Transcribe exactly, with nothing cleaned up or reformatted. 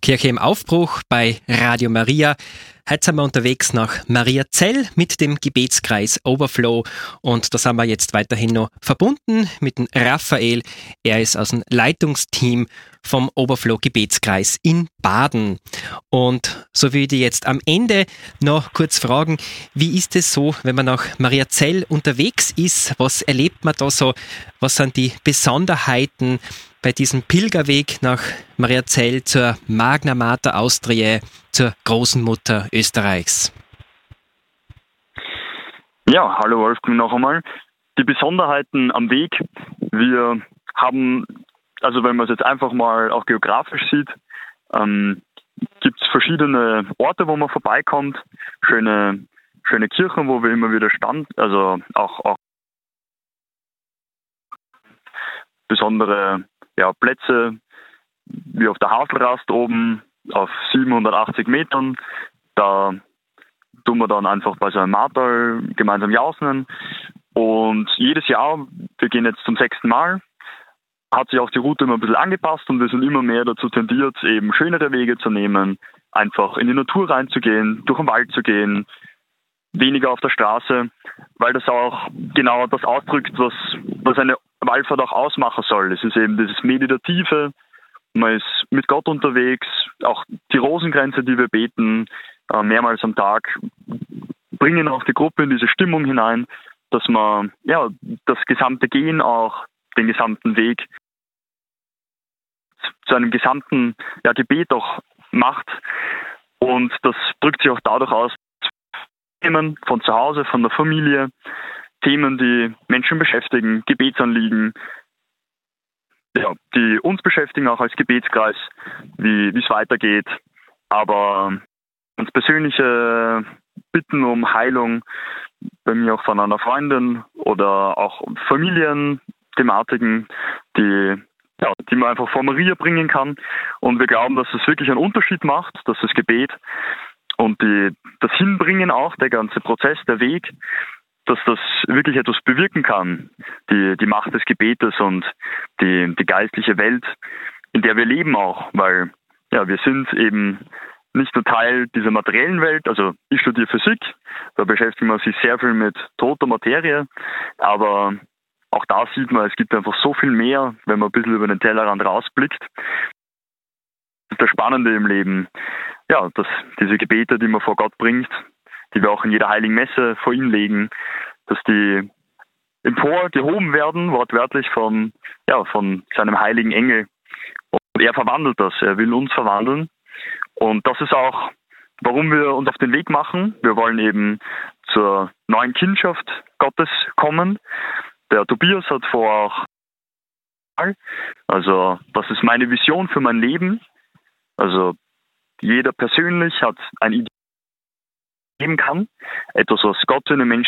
Kirche im Aufbruch bei Radio Maria. Heute sind wir unterwegs nach Mariazell mit dem Gebetskreis Overflow und da sind wir jetzt weiterhin noch verbunden mit dem Raphael. Er ist aus dem Leitungsteam vom Overflow Gebetskreis in Baden. Und so würde ich jetzt am Ende noch kurz fragen, wie ist es so, wenn man nach Mariazell unterwegs ist? Was erlebt man da so? Was sind die Besonderheiten bei diesem Pilgerweg nach Mariazell zur Magna Mater Austriae, zur großen Mutter Österreichs? Ja, hallo Wolfgang noch einmal. Die Besonderheiten am Weg, wir haben, also wenn man es jetzt einfach mal auch geografisch sieht, ähm, gibt es verschiedene Orte, wo man vorbeikommt, schöne, schöne Kirchen, wo wir immer wieder stand, also auch, auch besondere ja, Plätze, wie auf der Havelrast oben auf siebenhundertachtzig Metern. Da tun wir dann einfach bei so einem Martal gemeinsam jausen. Und jedes Jahr, wir gehen jetzt zum sechsten Mal, hat sich auch die Route immer ein bisschen angepasst und wir sind immer mehr dazu tendiert, eben schönere Wege zu nehmen, einfach in die Natur reinzugehen, durch den Wald zu gehen, weniger auf der Straße, weil das auch genau das ausdrückt, was, was eine Wallfahrt auch ausmachen soll. Es ist eben dieses Meditative, man ist mit Gott unterwegs, auch die Rosengrenze, die wir beten, äh, mehrmals am Tag, bringen auch die Gruppe in diese Stimmung hinein, dass man ja das gesamte Gehen auch, den gesamten Weg zu einem gesamten ja, Gebet auch macht. Und das drückt sich auch dadurch aus, Themen von zu Hause, von der Familie, Themen, die Menschen beschäftigen, Gebetsanliegen, ja, die uns beschäftigen, auch als Gebetskreis, wie es weitergeht. Aber ganz persönliche Bitten um Heilung, bei mir auch von einer Freundin oder auch Familienthematiken, die, ja, die man einfach vor Maria bringen kann. Und wir glauben, dass es wirklich einen Unterschied macht, dass das Gebet und die, das Hinbringen auch, der ganze Prozess, der Weg, dass das wirklich etwas bewirken kann, die, die Macht des Gebetes und die, die geistliche Welt, in der wir leben auch, weil ja, wir sind eben nicht nur Teil dieser materiellen Welt, also ich studiere Physik, da beschäftigt man sich sehr viel mit toter Materie, aber auch da sieht man, es gibt einfach so viel mehr, wenn man ein bisschen über den Tellerrand rausblickt. Das ist das Spannende im Leben, ja, dass diese Gebete, die man vor Gott bringt, die wir auch in jeder heiligen Messe vor ihn legen, dass die empor gehoben werden, wortwörtlich von, ja, von seinem heiligen Engel. Und er verwandelt das, er will uns verwandeln. Und das ist auch, warum wir uns auf den Weg machen. Wir wollen eben zur neuen Kindschaft Gottes kommen. Der Tobias hat vor, also das ist meine Vision für mein Leben. Also jeder persönlich hat ein Idee geben kann, etwas, was Gott in den Menschen